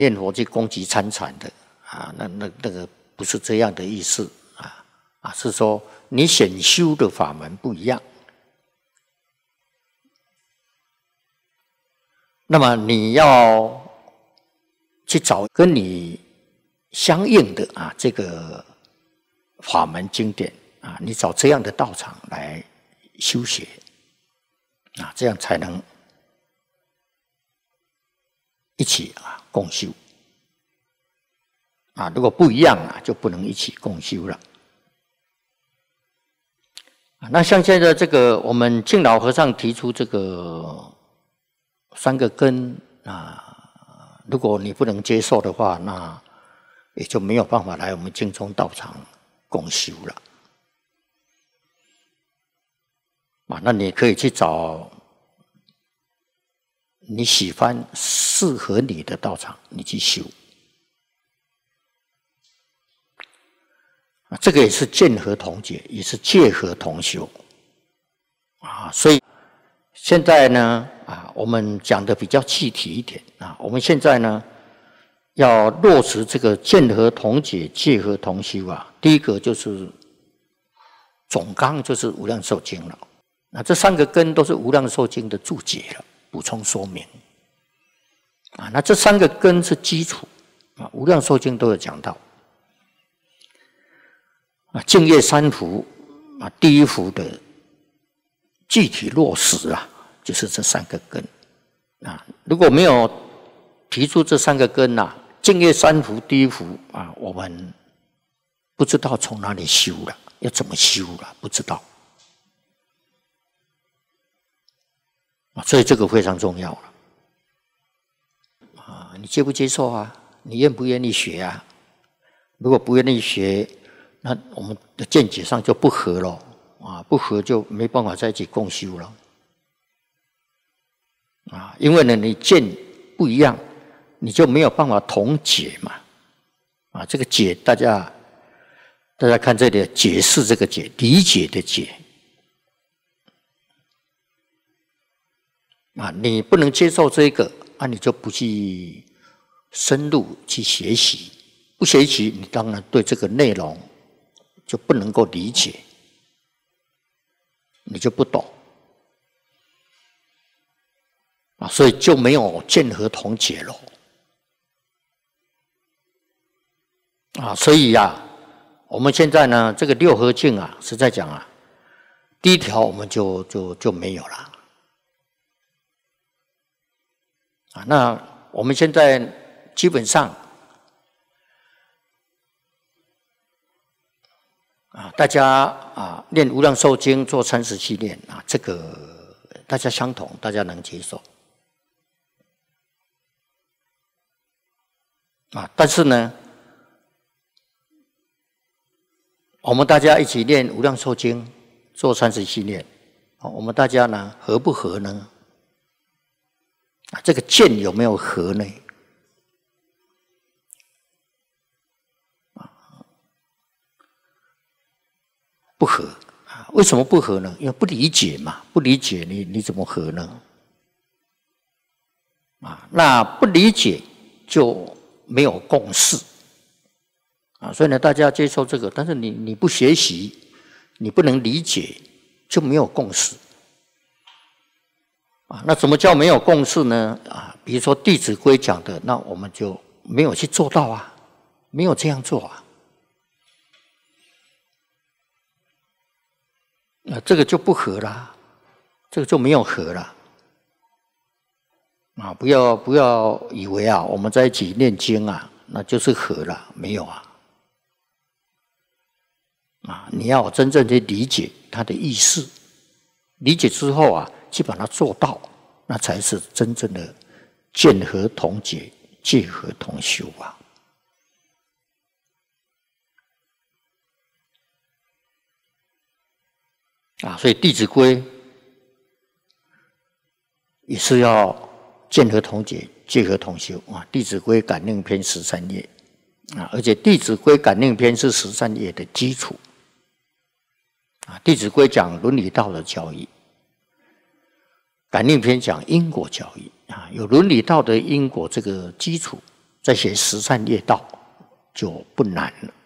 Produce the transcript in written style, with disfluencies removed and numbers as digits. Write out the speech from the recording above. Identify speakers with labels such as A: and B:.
A: 念佛去攻击参禅的啊，那个不是这样的意思啊，是说你显修的法门不一样，那么你要去找跟你相应的啊这个法门经典啊，你找这样的道场来修学啊，这样才能一起啊共修啊。如果不一样啊，就不能一起共修了。那像现在这个我们净老和尚提出这个3个根啊，如果你不能接受的话，那也就没有办法来我们净宗道场共修了啊。那你可以去找你喜欢适合你的道场，你去修啊。这个也是见合同解，也是戒合同修啊。所以现在呢啊，我们讲的比较具体一点啊。我们现在呢要落实这个见合同解、戒合同修啊。第一个就是总纲，就是《无量寿经》了。那这3个根都是《无量寿经》的注解了，补充说明啊。那这3个根是基础啊，《无量寿经》都有讲到啊。净业三福啊，第一福的具体落实啊，就是这3个根啊。如果没有提出这3个根啊，净业三福第一福啊，我们不知道从哪里修了，要怎么修了，不知道啊。所以这个非常重要了啊。你接不接受啊？你愿不愿意学啊？如果不愿意学，那我们的见解上就不合了啊，不合就没办法在一起共修了啊。因为呢，你见不一样，你就没有办法同解嘛啊。这个解，大家看这里解释这个解，理解的解啊。你不能接受这个啊，你就不去深入去学习，不学习，你当然对这个内容就不能够理解，你就不懂啊，所以就没有见合同解了啊。所以呀，我们现在呢，这个六合敬啊，实在讲啊，第一条我们就没有了啊。那我们现在基本上啊，大家啊念无量寿经做30系列啊，这个大家相同，大家能接受啊。但是呢，我们大家一起念无量寿经做30系列，我们大家呢合不合呢？啊，这个见有没有合呢？不合啊？为什么不合呢？因为不理解嘛，不理解你怎么合呢？啊，那不理解就没有共识啊。所以呢，大家接受这个，但是你不学习，你不能理解，就没有共识啊。那什么叫没有共识呢？啊，比如说《弟子规》讲的，那我们就没有去做到啊，没有这样做啊。这个就不合啦，这个就没有合啦啊！不要以为啊，我们在一起念经啊，那就是合了，没有啊！啊，你要真正去理解它的意思，理解之后啊，去把它做到，那才是真正的见合同解、戒合同修啊！啊，所以《弟子规》也是要见合同解、戒合同修啊。《弟子规》感应篇13页啊，而且《弟子规》感应篇是13页的基础啊。《弟子规》讲伦理道德教育，感应篇讲因果教育啊，有伦理道德因果这个基础再学十善业道就不难了。